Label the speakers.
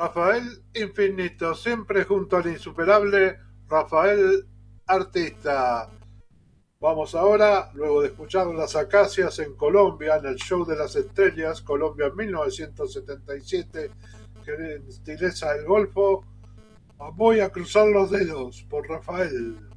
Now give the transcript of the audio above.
Speaker 1: Rafael Infinito, siempre junto al insuperable Rafael Artista. Vamos ahora, luego de escuchar Las Acacias en Colombia, en el Show de las Estrellas, Colombia 1977, gentileza del Golfo, voy a cruzar los dedos por Rafael.